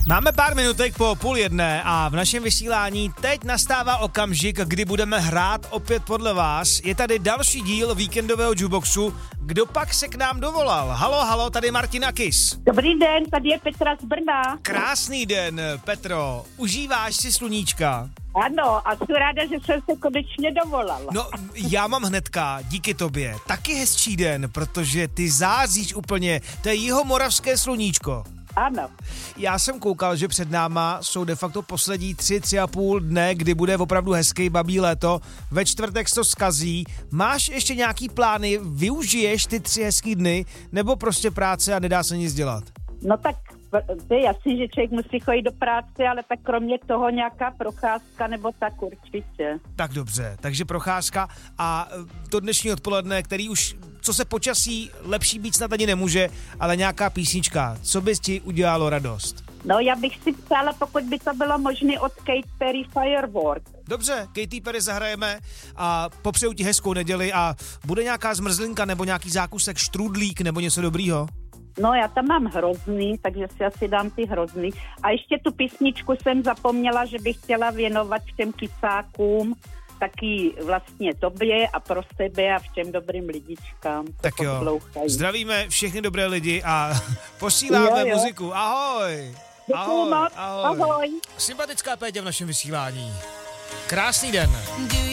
Máme pár minutek po 12:30 a v našem vysílání teď nastává okamžik, kdy budeme hrát opět podle vás. Je tady další díl víkendového jukeboxu. Kdo pak se k nám dovolal? Halo, tady Martina Kiss. Dobrý den, tady je Petra z Brna. Krásný den, Petro. Užíváš si sluníčka? Ano, a jsem ráda, že jsem se konečně dovolala. No, já mám hnedka, díky tobě, taky hezčí den, protože ty záříš úplně, to je jihomoravské sluníčko. Ano. Já jsem koukal, že před náma jsou de facto poslední 3,5 dne, kdy bude opravdu hezký babí léto. Ve čtvrtek se to zkazí. Máš ještě nějaký plány? Využiješ ty 3 hezký dny? Nebo prostě práce a nedá se nic dělat? No tak to je jasný, že člověk musí chodit do práce, ale tak kromě toho nějaká procházka nebo tak určitě. Tak dobře, takže procházka a to dnešní odpoledne, který už, co se počasí, lepší být snad ani nemůže, ale nějaká písnička. Co bys ti udělalo radost? No já bych si ptala, pokud by to bylo možné od Katy Perry Firework. Dobře, Katy Perry zahrajeme a popřeju ti hezkou neděli a bude nějaká zmrzlinka nebo nějaký zákusek, štrudlík nebo něco dobrýho? No já tam mám hrozný, takže si asi dám ty hrozný. A ještě tu písničku jsem zapomněla, že bych chtěla věnovat všem kysákům, taky vlastně tobě a pro sebe a všem dobrým lidičkám. Tak jo, zdravíme všechny dobré lidi a posíláme muziku. Ahoj. Ahoj. Ahoj. Sympatická Péťa v našem vysílání. Krásný den.